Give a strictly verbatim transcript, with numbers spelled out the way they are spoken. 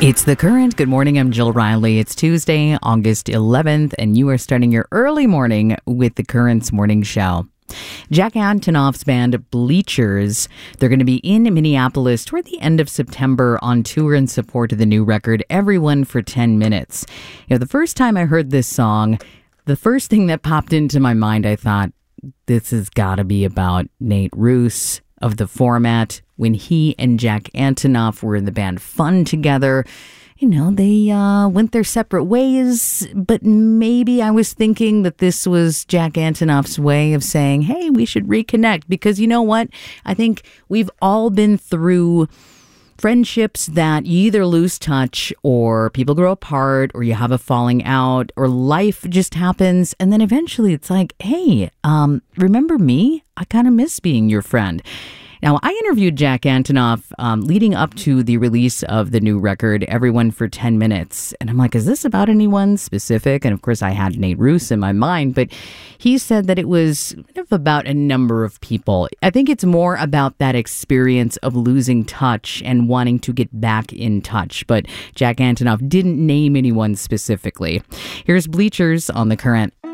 It's The Current. Good morning. I'm Jill Riley. It's Tuesday, August eleventh, and you are starting your early morning with The Current's morning show. Jack Antonoff's band Bleachers, they're going to be in Minneapolis toward the end of September on tour in support of the new record, Everyone for ten minutes. You know, the first time I heard this song, the first thing that popped into my mind, I thought, this has got to be about Nate Ruess of The Format. When he and Jack Antonoff were in the band Fun together, you know, they uh, went their separate ways, but maybe I was thinking that this was Jack Antonoff's way of saying, hey, we should reconnect, because you know what? I think we've all been through friendships that you either lose touch or people grow apart or you have a falling out or life just happens. And then eventually it's like, hey, um, remember me? I kind of miss being your friend. Now, I interviewed Jack Antonoff um, leading up to the release of the new record, Everyone for ten minutes. And I'm like, is this about anyone specific? And of course, I had Nate Ruess in my mind, but he said that it was kind of about a number of people. I think it's more about that experience of losing touch and wanting to get back in touch. But Jack Antonoff didn't name anyone specifically. Here's Bleachers on The Current.